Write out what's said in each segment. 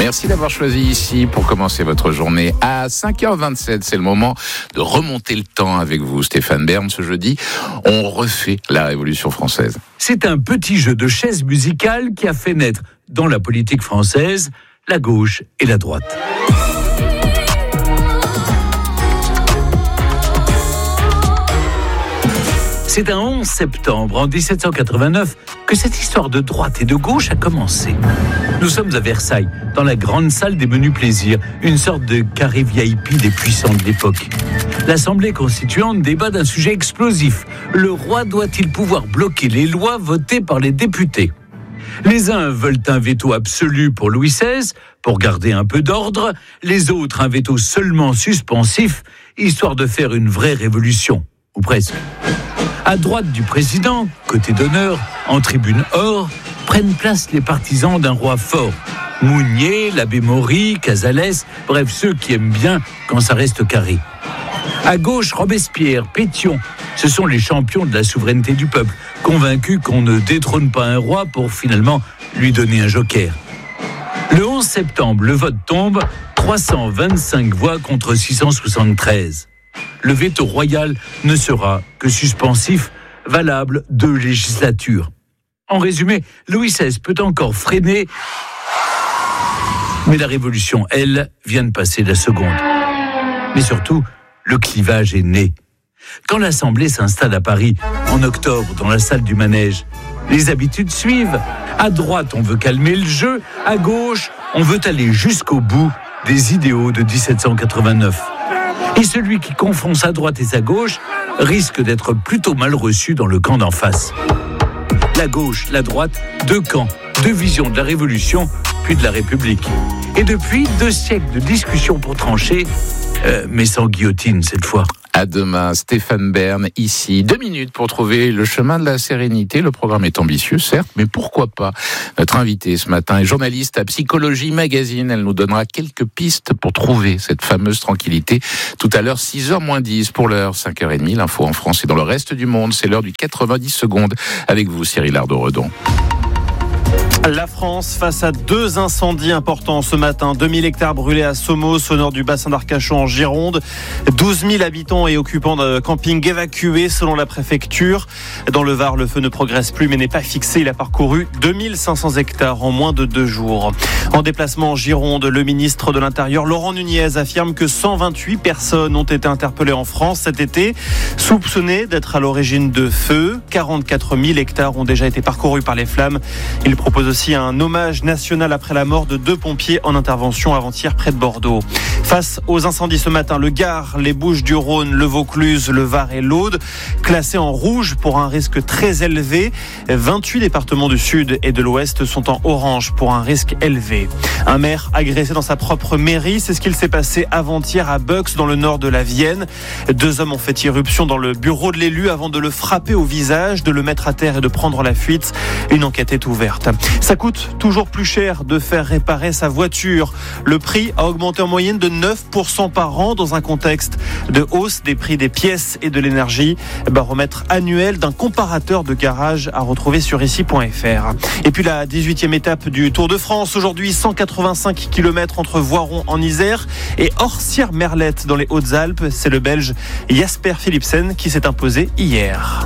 Merci d'avoir choisi ici pour commencer votre journée. À 5h27, c'est le moment de remonter le temps avec vous, Stéphane Bern. Ce jeudi, on refait la Révolution française. C'est un petit jeu de chaises musicales qui a fait naître, dans la politique française, la gauche et la droite. C'est un 11 septembre, en 1789, que cette histoire de droite et de gauche a commencé. Nous sommes à Versailles, dans la grande salle des menus plaisirs, une sorte de carré VIP des puissants de l'époque. L'Assemblée constituante débat d'un sujet explosif. Le roi doit-il pouvoir bloquer les lois votées par les députés ? Les uns veulent un veto absolu pour Louis XVI, pour garder un peu d'ordre. Les autres, un veto seulement suspensif, histoire de faire une vraie révolution, ou presque. À droite du président, côté d'honneur, en tribune or, prennent place les partisans d'un roi fort. Mounier, l'abbé Maury, Casalès, bref, ceux qui aiment bien quand ça reste carré. À gauche, Robespierre, Pétion, ce sont les champions de la souveraineté du peuple, convaincus qu'on ne détrône pas un roi pour finalement lui donner un joker. Le 11 septembre, le vote tombe, 325 voix contre 673. Le veto royal ne sera que suspensif, valable 2 législatures. En résumé, Louis XVI peut encore freiner, mais la Révolution, elle, vient de passer la seconde. Mais surtout, le clivage est né. Quand l'Assemblée s'installe à Paris, en octobre, dans la salle du Manège, les habitudes suivent. À droite, on veut calmer le jeu. À gauche, on veut aller jusqu'au bout des idéaux de 1789. Et celui qui confond sa droite et sa gauche risque d'être plutôt mal reçu dans le camp d'en face. La gauche, la droite, 2 camps, 2 visions de la Révolution, puis de la République. Et depuis, 2 siècles de discussions pour trancher, mais sans guillotine cette fois. À demain, Stéphane Bern, ici. 2 minutes pour trouver le chemin de la sérénité. Le programme est ambitieux, certes, mais pourquoi pas ? Notre invitée ce matin est journaliste à Psychologie Magazine. Elle nous donnera quelques pistes pour trouver cette fameuse tranquillité. Tout à l'heure, 6h-10 pour l'heure, 5h30. L'info en France et dans le reste du monde. C'est l'heure du 90 secondes. Avec vous, Cyril Ardo-Redon. La France face à 2 incendies importants ce matin. 2000 hectares brûlés à Somos, au nord du bassin d'Arcachon en Gironde. 12 000 habitants et occupants de camping évacués selon la préfecture. Dans le Var, le feu ne progresse plus mais n'est pas fixé. Il a parcouru 2500 hectares en moins de 2 jours. En déplacement en Gironde, le ministre de l'Intérieur, Laurent Nunez, affirme que 128 personnes ont été interpellées en France cet été, soupçonnées d'être à l'origine de feux. 44 000 hectares ont déjà été parcourus par les flammes. Il propose aussi un hommage national après la mort de 2 pompiers en intervention avant-hier près de Bordeaux. Face aux incendies ce matin, le Gard, les Bouches-du-Rhône, le Vaucluse, le Var et l'Aude, classés en rouge pour un risque très élevé. 28 départements du Sud et de l'Ouest sont en orange pour un risque élevé. Un maire agressé dans sa propre mairie, c'est ce qu'il s'est passé avant-hier à Bux, dans le nord de la Vienne. 2 hommes ont fait irruption dans le bureau de l'élu avant de le frapper au visage, de le mettre à terre et de prendre la fuite. Une enquête est ouverte. Ça coûte toujours plus cher de faire réparer sa voiture. Le prix a augmenté en moyenne de 9% par an dans un contexte de hausse des prix des pièces et de l'énergie. Baromètre annuel d'un comparateur de garage à retrouver sur ici.fr. Et puis la 18e étape du Tour de France. Aujourd'hui, 185 km entre Voiron en Isère et Orsières-Merlette dans les Hautes-Alpes. C'est le Belge Jasper Philipsen qui s'est imposé hier.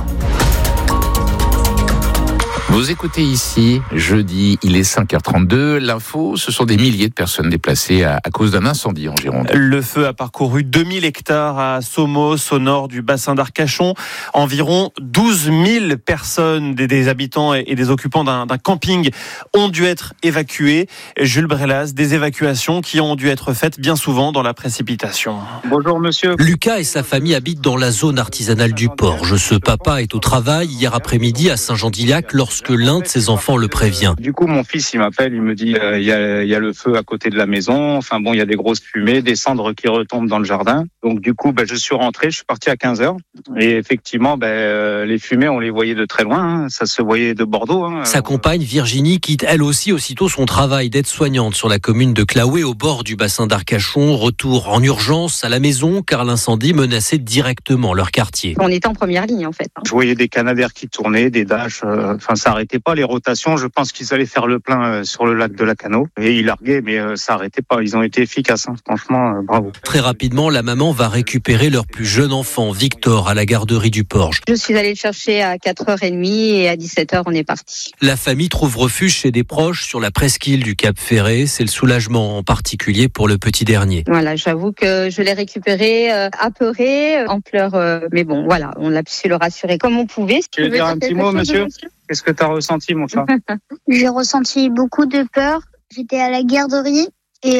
Vous écoutez ici, jeudi, il est 5h32. L'info, ce sont des milliers de personnes déplacées à cause d'un incendie en Gironde. Le feu a parcouru 2000 hectares à Somos, au nord du bassin d'Arcachon. Environ 12 000 personnes, des habitants et des occupants d'un camping ont dû être évacués. Jules Brelas, des évacuations qui ont dû être faites bien souvent dans la précipitation. Bonjour monsieur. Lucas et sa famille habitent dans la zone artisanale du Porge. Ce papa est au travail hier après-midi à Saint-Jean-d'Illac lorsque l'un de ses enfants le prévient. Du coup, mon fils, il m'appelle, il me dit il y a le feu à côté de la maison. Enfin bon, il y a des grosses fumées, des cendres qui retombent dans le jardin. Donc du coup, je suis rentré, je suis parti à 15h. Et effectivement, les fumées, on les voyait de très loin. Hein. Ça se voyait de Bordeaux. Hein. Sa compagne, Virginie, quitte elle aussi aussitôt son travail d'aide-soignante sur la commune de Claoué, au bord du bassin d'Arcachon. Retour en urgence à la maison, car l'incendie menaçait directement leur quartier. On était en première ligne, en fait. Je voyais des canadaires qui tournaient, des Dash. Ça n'arrêtait pas les rotations. Je pense qu'ils allaient faire le plein sur le lac de Lacanau et ils larguaient, mais ça n'arrêtait pas. Ils ont été efficaces, franchement, bravo. Très rapidement, la maman va récupérer leur plus jeune enfant, Victor, à la garderie du Porge. Je suis allée le chercher à 4h30 et à 17h, on est parti. La famille trouve refuge chez des proches sur la presqu'île du Cap Ferret. C'est le soulagement en particulier pour le petit dernier. Voilà, j'avoue que je l'ai récupéré apeuré, en pleurs. Mais bon, voilà, on a su le rassurer comme on pouvait. Tu veux dire un petit mot, monsieur ? Qu'est-ce que tu as ressenti, mon chat ? J'ai ressenti beaucoup de peur. J'étais à la garderie et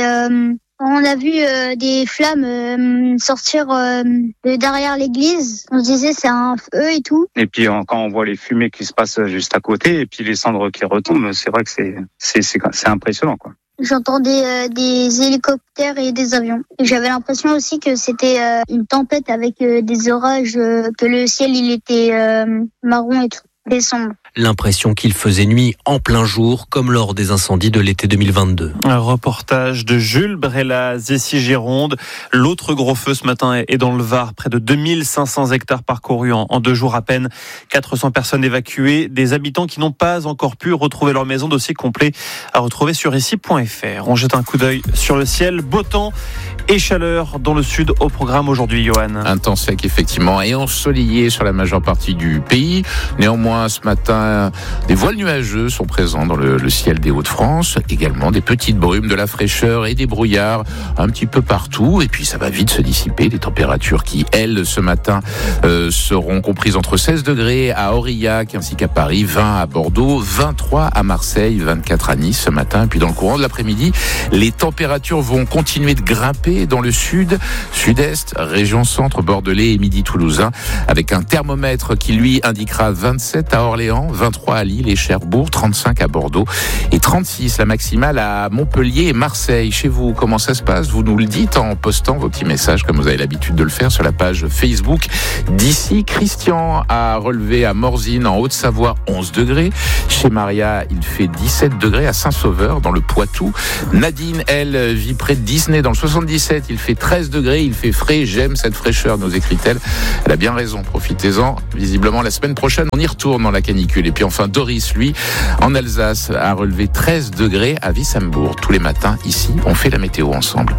on a vu des flammes sortir de derrière l'église. On se disait c'est un feu et tout. Et puis quand on voit les fumées qui se passent juste à côté et puis les cendres qui retombent, c'est vrai que c'est impressionnant, quoi. J'entendais des hélicoptères et des avions. Et j'avais l'impression aussi que c'était une tempête avec des orages, que le ciel il était marron et tout, et sombre. L'impression qu'il faisait nuit en plein jour, comme lors des incendies de l'été 2022. Un reportage de Jules Brella, Zécy-Gironde. L'autre gros feu ce matin est dans le Var. Près de 2500 hectares parcourus en 2 jours à peine. 400 personnes évacuées. Des habitants qui n'ont pas encore pu retrouver leur maison. Dossier complet à retrouver sur ici.fr. On jette un coup d'œil sur le ciel. Beau temps et chaleur dans le sud au programme aujourd'hui, Johan. Un temps sec, effectivement, et ensoleillé sur la majeure partie du pays. Néanmoins, ce matin, des voiles nuageux sont présents dans le ciel des Hauts-de-France. Également des petites brumes, de la fraîcheur et des brouillards un petit peu partout. Et puis ça va vite se dissiper. Des températures qui, elles, ce matin, seront comprises entre 16 degrés à Aurillac ainsi qu'à Paris, 20 à Bordeaux, 23 à Marseille, 24 à Nice ce matin. Et puis dans le courant de l'après-midi, les températures vont continuer de grimper dans le sud, sud-est, région centre, bordelais et midi toulousain, avec un thermomètre qui lui indiquera 27 à Orléans, 23 à Lille et Cherbourg, 35 à Bordeaux et 36 la maximale à Montpellier et Marseille. Chez vous, comment ça se passe ? Vous nous le dites en postant vos petits messages comme vous avez l'habitude de le faire sur la page Facebook d'ici. Christian a relevé à Morzine en Haute-Savoie 11 degrés. Chez Maria, il fait 17 degrés à Saint-Sauveur dans le Poitou. Nadine, elle, vit près de Disney dans le 77. Il fait 13 degrés, il fait frais. J'aime cette fraîcheur, nous écrit-elle. Elle a bien raison, profitez-en. Visiblement, la semaine prochaine, on y retourne dans la canicule. Et puis enfin, Doris, lui, en Alsace, a relevé 13 degrés à Wissembourg. Tous les matins, ici, on fait la météo ensemble.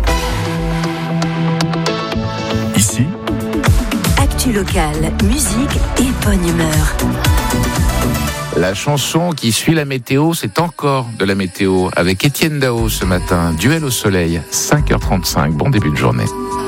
Ici, actu locale, musique et bonne humeur. La chanson qui suit la météo, c'est encore de la météo avec Étienne Dao ce matin. Duel au soleil, 5h35. Bon début de journée.